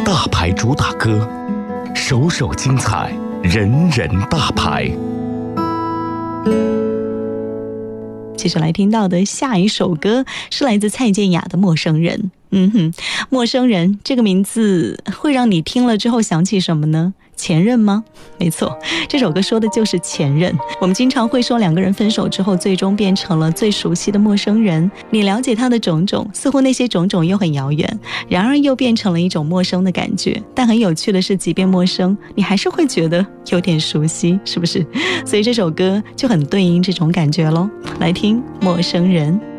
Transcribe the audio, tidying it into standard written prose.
大牌主打歌，首首精彩，人人大牌。 接下来听到的下一首歌是来自蔡健雅的《陌生人》。陌生人这个名字会让你听了之后想起什么呢？前任吗？没错，这首歌说的就是前任。我们经常会说两个人分手之后最终变成了最熟悉的陌生人，你了解他的种种，似乎那些种种又很遥远，然而又变成了一种陌生的感觉。但很有趣的是，即便陌生，你还是会觉得有点熟悉，是不是？所以这首歌就很对应这种感觉咯。来听《陌生人》。